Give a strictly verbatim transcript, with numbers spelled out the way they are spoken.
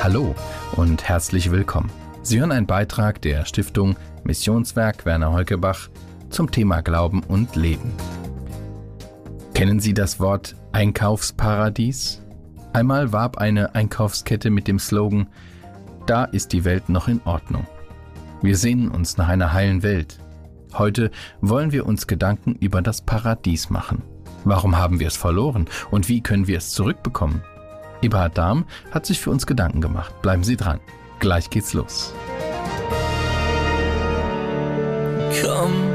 Hallo und herzlich willkommen. Sie hören einen Beitrag der Stiftung Missionswerk Werner Holkebach zum Thema Glauben und Leben. Kennen Sie das Wort Einkaufsparadies? Einmal warb eine Einkaufskette mit dem Slogan: Da ist die Welt noch in Ordnung. Wir sehnen uns nach einer heilen Welt. Heute wollen wir uns Gedanken über das Paradies machen. Warum haben wir es verloren und wie können wir es zurückbekommen? Eberhard Dahm hat sich für uns Gedanken gemacht. Bleiben Sie dran. Gleich geht's los. Komm